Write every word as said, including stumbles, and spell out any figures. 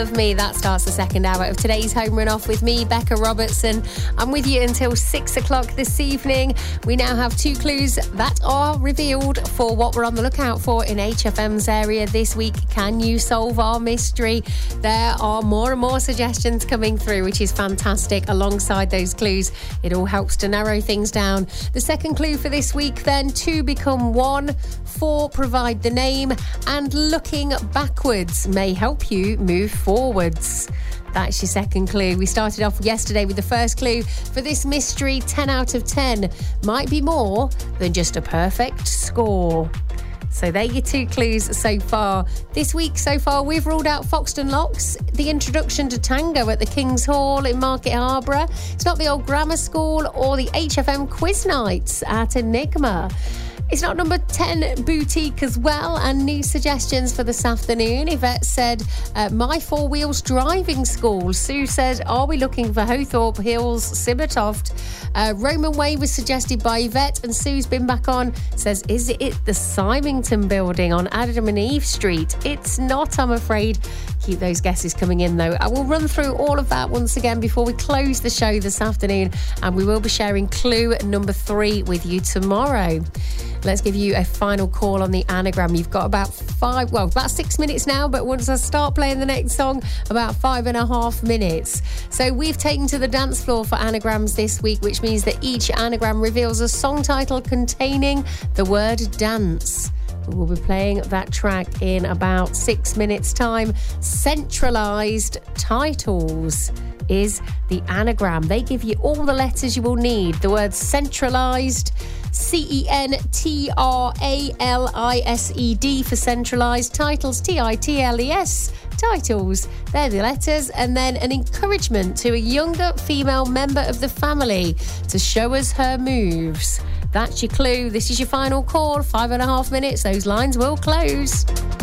Of me, that starts the second hour of today's Home Run Off with me, Becca Robertson. I'm with you until six o'clock this evening. We now have two clues that are revealed for what we're on the lookout for in H F M's area this week. Can you solve our mystery? There are more and more suggestions coming through, which is fantastic. Alongside those clues, it all helps to narrow things down. The second clue for this week then, two become one, four provide the name, and looking backwards may help you move forward. Forwards. That's your second clue. We started off yesterday with the first clue for this mystery. ten out of ten might be more than just a perfect score. So there are your two clues so far. This week so far, we've ruled out Foxton Locks, the introduction to tango at the King's Hall in Market Harborough. It's not the old grammar school or the H F M quiz nights at Enigma. It's not number ten boutique as well, and new suggestions for this afternoon. Yvette said, uh, My Four Wheels Driving School. Sue said, are we looking for Hothorpe Hills, Simmertoft? Uh, Roman Way was suggested by Yvette, and Sue's been back on, says, is it the Symington building on Adam and Eve Street? It's not, I'm afraid. Keep those guesses coming in, though. I will run through all of that once again before we close the show this afternoon, and we will be sharing clue number three with you tomorrow. Let's give you a final call on the anagram. You've got about five, well, about six minutes now, but once I start playing the next song, about five and a half minutes. So we've taken to the dance floor for anagrams this week, which means that each anagram reveals a song title containing the word dance. We'll be playing that track in about six minutes' time. Centralised titles is the anagram. They give you all the letters you will need. The word centralised, C E N T R A L I S E D for centralised. Titles, T I T L E S. Titles, they're the letters. And then an encouragement to a younger female member of the family to show us her moves. That's your clue. This is your final call. Five and a half minutes. Those lines will close.